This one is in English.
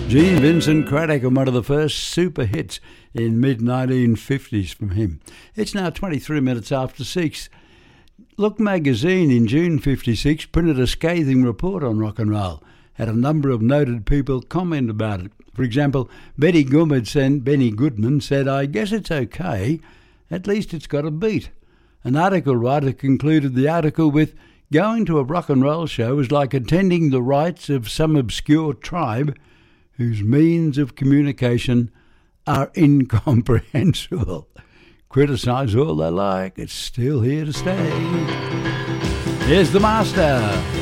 Gene Vincent Craddock, and one of the first super hits in mid-1950s from him. It's now 23 minutes after 6. Look magazine in June 56 printed a scathing report on rock and roll. Had a number of noted people comment about it. For example, Benny Goodman said, "I guess it's okay. At least it's got a beat." An article writer concluded the article with, "Going to a rock and roll show is like attending the rites of some obscure tribe whose means of communication are incomprehensible." Criticise all they like, it's still here to stay. Here's the master.